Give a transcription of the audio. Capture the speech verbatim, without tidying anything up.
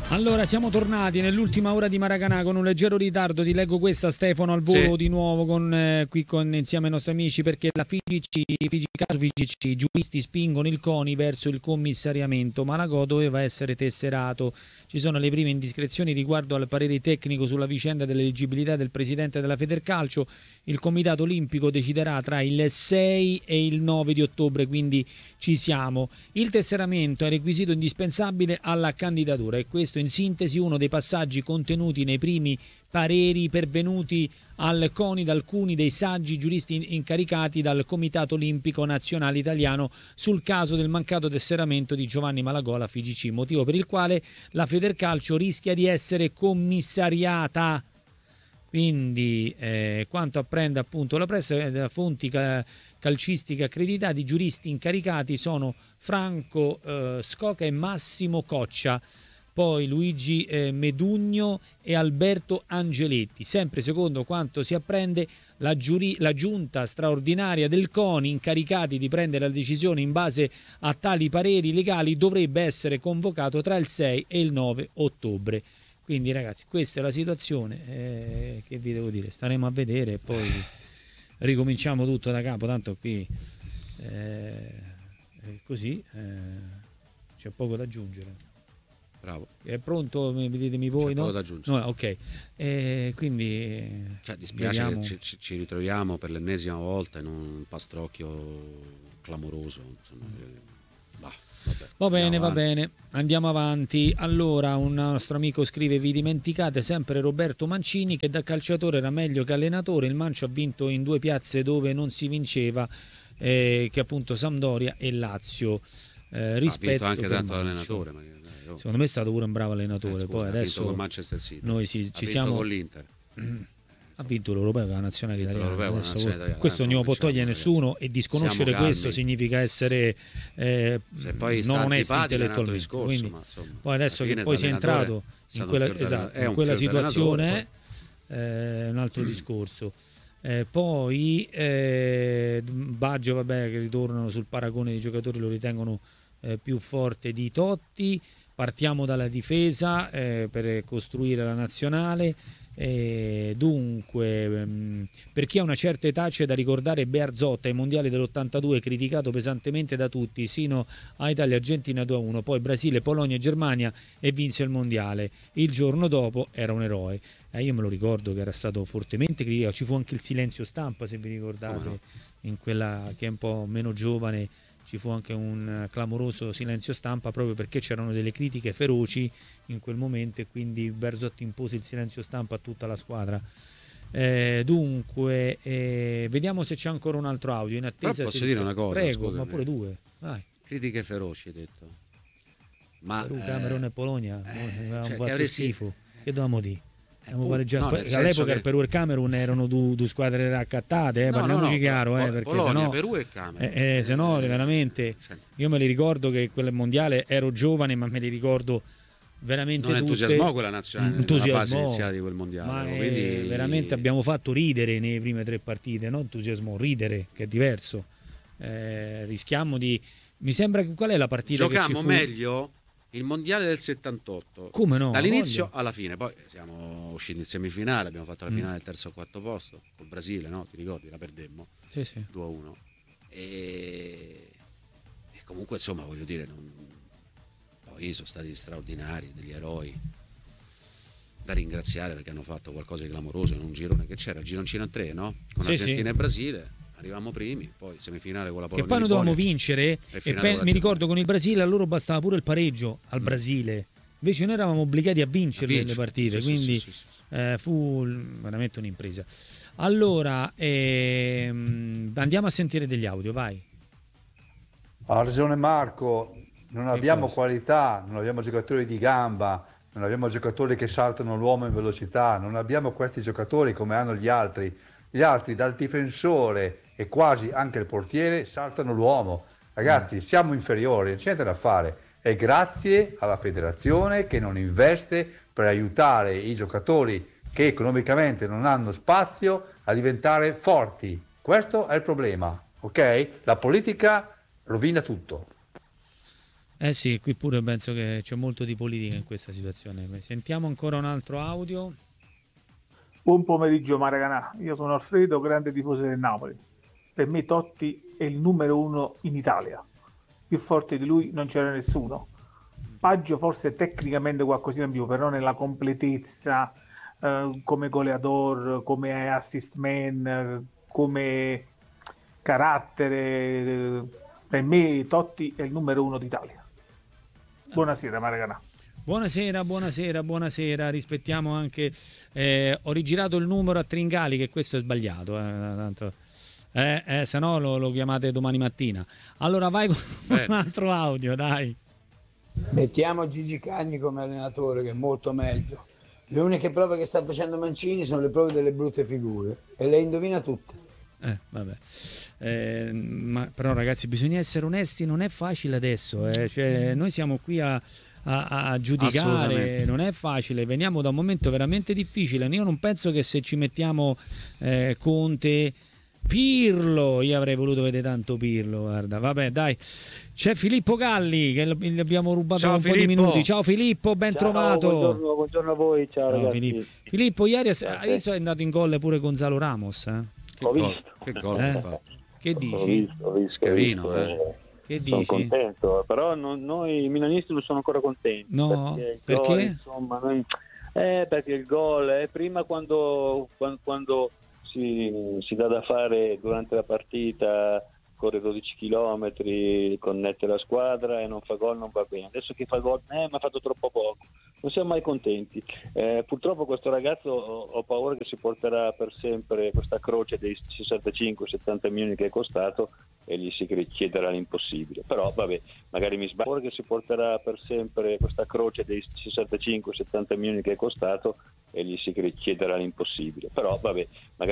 Allora, siamo tornati nell'ultima ora di Maracanà con un leggero ritardo. Ti leggo questa, Stefano, al volo, sì, di nuovo con, eh, qui con, insieme ai nostri amici, perché la F I G C, F I G C, F I G C, i giuristi spingono il CONI verso il commissariamento. Malagò doveva essere tesserato. Ci sono le prime indiscrezioni riguardo al parere tecnico sulla vicenda dell'eleggibilità del presidente della Federcalcio. Il Comitato Olimpico deciderà tra il sei e il nove di ottobre, quindi ci siamo. Il tesseramento è requisito indispensabile alla candidatura e questo in sintesi uno dei passaggi contenuti nei primi pareri pervenuti al CONI da alcuni dei saggi giuristi incaricati dal Comitato Olimpico Nazionale Italiano sul caso del mancato tesseramento di Giovanni Malagò alla F I G C, motivo per il quale la Federcalcio rischia di essere commissariata. Quindi eh, quanto apprende appunto la pressa, da fonti cal- calcistiche accreditate, i giuristi incaricati sono Franco eh, Scoca e Massimo Coccia, poi Luigi eh, Medugno e Alberto Angeletti. Sempre secondo quanto si apprende, la, giuri- la giunta straordinaria del CONI, incaricati di prendere la decisione in base a tali pareri legali, dovrebbe essere convocato tra il sei e il nove ottobre. Quindi ragazzi, questa è la situazione, eh, che vi devo dire, staremo a vedere e poi ricominciamo tutto da capo, tanto qui eh, così eh, c'è poco da aggiungere. Bravo. È pronto? Mi ditemi voi, c'è no? poco da aggiungere. No, ok. Eh, quindi cioè, dispiace vediamo... che ci, ci ritroviamo per l'ennesima volta in un pastrocchio clamoroso, insomma. Bah. Vabbè, va bene, va bene, andiamo avanti. Allora, un nostro amico scrive: vi dimenticate sempre Roberto Mancini, che da calciatore era meglio che allenatore. Il Mancio ha vinto in due piazze dove non si vinceva, eh, che appunto Sampdoria e Lazio. Eh, rispetto ha vinto anche per tanto Mancio. l'allenatore, ma... secondo me è stato pure un bravo allenatore. eh, scusa, poi ha adesso vinto con Manchester City, noi si, ha ci vinto siamo con l'Inter. Ha vinto l'Europeo con la nazionale italiana. L'Europeo con la nazionale italiana. Questo eh, non lo può diciamo, togliere ragazzi, nessuno, e disconoscere questo significa essere eh, se poi non onesti intellettualmente. Discorso, quindi, ma, insomma, poi adesso che poi sei entrato in quella, esatto, in quella situazione è eh, un altro discorso. Eh, poi eh, Baggio, vabbè, che ritornano sul paragone dei giocatori, lo ritengono eh, più forte di Totti. Partiamo dalla difesa eh, per costruire la nazionale. Eh, dunque, mh, per chi ha una certa età c'è da ricordare Bearzotta ai mondiali dell'ottantadue, criticato pesantemente da tutti, sino a Italia-Argentina due a uno, poi Brasile, Polonia e Germania, e vinse il mondiale. Il giorno dopo era un eroe. Eh, io me lo ricordo che era stato fortemente criticato, ci fu anche il silenzio stampa, se vi ricordate, no? In quella che è un po' meno giovane ci fu anche un clamoroso silenzio stampa, proprio perché c'erano delle critiche feroci in quel momento, e quindi Bearzotti impose il silenzio stampa a tutta la squadra. Eh, dunque, eh, vediamo se c'è ancora un altro audio in attesa. Però posso dire c'è... una cosa? Prego, scusami. ma pure due. Vai. Critiche feroci, hai detto. Ma Perù, Camerone e Polonia, eh, avevamo cioè, fatto che avresti... schifo. Che dovevamo dire? No, all'epoca che... il Perù e il Camerun erano due, due squadre raccattate, eh, no, parliamoci no, no, chiaro, Pol- eh, perché Polonia, sennò, Perù e Camerun. Eh, eh, se no, veramente, io me li ricordo che quel mondiale ero giovane, ma me li ricordo veramente non tutte. entusiasmò quella nazionale nella fase iniziale di quel mondiale, ma quindi... eh, veramente abbiamo fatto ridere nelle prime tre partite, non entusiasmò, ridere, che è diverso. Eh, rischiamo di... Mi sembra che qual è la partita Giocammo che ci fu? meglio il mondiale del settantotto, come no, dall'inizio alla fine. Poi siamo usciti in semifinale, abbiamo fatto la finale del terzo o quarto posto col Brasile, no? Ti ricordi? La perdemmo sì, sì. due a uno e... e comunque insomma voglio dire non... poi sono stati straordinari, degli eroi da ringraziare, perché hanno fatto qualcosa di clamoroso in un girone che c'era, il gironcino a tre, no? Con sì, Argentina sì. e Brasile. Arrivavamo primi, poi semifinale con la Polonia. Che poi noi dovevamo vincere, e, e pe- mi ricordo con il Brasile a loro bastava pure il pareggio al mm. Brasile, invece noi eravamo obbligati a vincere le partite, sì, quindi sì, sì, sì, sì. Eh, fu veramente un'impresa. Allora ehm, andiamo a sentire degli audio, vai. Ha ragione Marco, non che abbiamo cosa? Qualità, non abbiamo giocatori di gamba, non abbiamo giocatori che saltano l'uomo in velocità, non abbiamo questi giocatori come hanno gli altri. Gli altri dal difensore e quasi anche il portiere saltano l'uomo. Ragazzi, mm. siamo inferiori, non c'è niente da fare. E grazie alla federazione che non investe per aiutare i giocatori che economicamente non hanno spazio a diventare forti. Questo è il problema, ok? La politica rovina tutto. Eh sì, qui pure penso che c'è molto di politica in questa situazione. Sentiamo ancora un altro audio. Buon pomeriggio Maracanà, io sono Alfredo, grande tifoso del Napoli. Per me Totti è il numero uno in Italia. Più forte di lui non c'era nessuno. Baggio forse tecnicamente qualcosina in più, però nella completezza, eh, come goleador, come assist man, eh, come carattere, eh, per me Totti è il numero uno d'Italia. Buonasera Maracanà. Buonasera, buonasera, buonasera. Rispettiamo anche. Eh, ho rigirato il numero a Tringali, che questo è sbagliato. Eh, tanto, eh, eh, se no lo, lo chiamate domani mattina. Allora vai con Bene. un altro audio, dai. Mettiamo Gigi Cagni come allenatore, che è molto meglio. Le uniche prove che sta facendo Mancini sono le prove delle brutte figure e le indovina tutte. Eh, vabbè. Eh, ma però ragazzi, bisogna essere onesti, non è facile adesso. Eh. Cioè, noi siamo qui a. A, a giudicare, non è facile, veniamo da un momento veramente difficile. Io non penso che se ci mettiamo eh, Conte, Pirlo, io avrei voluto vedere tanto Pirlo, guarda, vabbè dai, c'è Filippo Galli che gli abbiamo rubato ciao, un Filippo. po' di minuti. Ciao Filippo, ben ciao, trovato. Buongiorno, buongiorno a voi, ciao, ciao ragazzi. Filippo. Filippo, ieri hai visto è andato in gol pure Gonzalo Ramos, eh? Che ho gol, visto. Che gol eh? fa. Che dici? Ho visto, ho visto, Scavino, ho visto, eh. Che sono dici? contento, però non, noi milanisti non sono ancora contenti. No, perché? perché? Gol, insomma, noi, eh, perché il gol è prima quando, quando, quando si, si dà da fare durante la partita, corre dodici chilometri, connette la squadra e non fa gol, non va bene. Adesso che fa gol, eh, ma ha fatto troppo poco. Non siamo mai contenti. Eh, purtroppo questo ragazzo ho, ho paura che si porterà per sempre questa croce dei sessantacinque settanta milioni che è costato e gli si chiederà l'impossibile. Però vabbè, magari mi sbaglio, paura che si porterà per sempre questa croce dei sessantacinque settanta milioni che è costato e gli si chiederà l'impossibile. Però vabbè, magari